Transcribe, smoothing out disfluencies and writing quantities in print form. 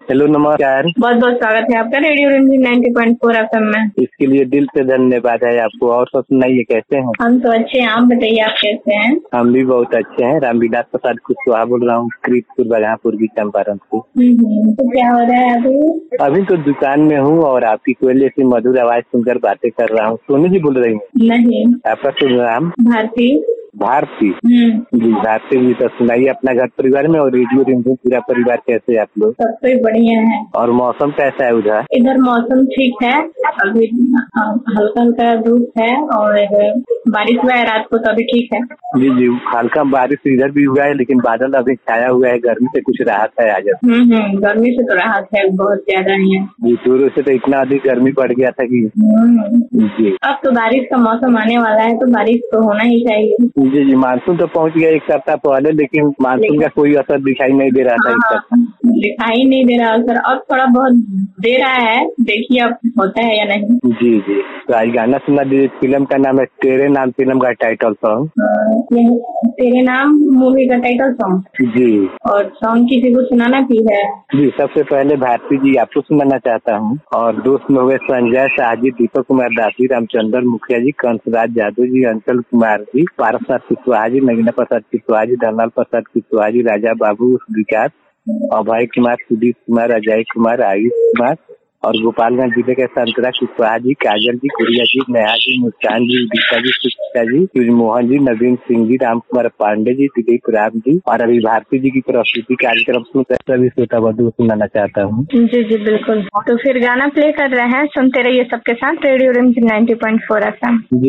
Hello, नमस्कार। बहुत बहुत स्वागत है आपका रेडियो रिमझिम 90.4 एफएम में। इसके लिए दिल से धन्यवाद है आपको। और सब सुनाइए, कैसे हैं? हम तो अच्छे हैं, आप बताइए आप कैसे हैं? हम भी बहुत अच्छे हैं। रामविलास प्रसाद कुशवाहा बोल रहा हूँ, कृतपुर बघापुर की चंपारण से। तो क्या हो रहा है अभी? अभी तो दुकान में हूँ और आपकी कोयले से मधुर आवाज सुनकर बातें कर रहा हूँ। सोनू जी बोल रही हैं? नहीं, आपका शुभ नाम? भारती। भारती जी। भारती जी, तो सुनाइए अपना घर परिवार में और रेडियो रिमझिम पूरा परिवार कैसे है आप लोग? सब कोई बढ़िया है। और मौसम कैसा है उधर? इधर मौसम ठीक है, अभी हल्का हल्का धूप है और बारिश हुआ है रात को, तो अभी ठीक है। जी जी, हल्का बारिश इधर भी हुआ है, लेकिन बादल अभी छाया हुआ है। गर्मी से कुछ राहत है आज। गर्मी से तो राहत है, बहुत ज्यादा ही है जी। शुरू से तो इतना अधिक गर्मी पड़ गया था कि जी। अब तो बारिश का मौसम आने वाला है, तो बारिश तो होना ही चाहिए। जी जी, मानसून तो पहुंच गया एक सप्ताह पहले, लेकिन मानसून का कोई असर दिखाई नहीं दे रहा था इस सप्ताह। दिखाई नहीं दे रहा सर, अब थोड़ा बहुत दे रहा है, देखिए अब होता है या नहीं। जी जी, तो आज गाना सुना दीजिए। फिल्म का नाम है तेरे नाम, फिल्म का टाइटल सॉन्ग। तेरे नाम मूवी का टाइटल सॉन्ग। जी। और सॉन्ग किसी को सुनाना भी है? जी, सबसे पहले भारती जी आपको सुनाना चाहता हूँ, और दोस्त में हुए संजय शाहजी, दीपक कुमार दासी, रामचंद्र मुखिया जी, कंसराज यादव जी, अंचल कुमार जी, पारस कुशवाहा जी, नगीना प्रसाद कुशवाहा जी, धनलाल प्रसाद कुशवाहा जी, राजा बाबू विकास, अभय कुमार, सुदीप कुमार, अजय कुमार, आयुष कुमार, और गोपालगंज जिले के संतरा कुशवाहा जी, काजल जी, गुड़िया जी, नेहा जी, मुस्कान जी, उदिता जी, सुचिता जी, मोहन जी, नवीन सिंह जी, राम कुमार पांडे जी, दिलीप राम जी, और अभी भारती जी की प्रस्तुति कार्यक्रम सभी श्रोता बंधु सुनाना चाहता हूँ। जी जी बिल्कुल, तो फिर गाना प्ले कर रहे हैं, सुनते रहिए सबके साथ रेडियो रिमझिम 90.4 एफएम।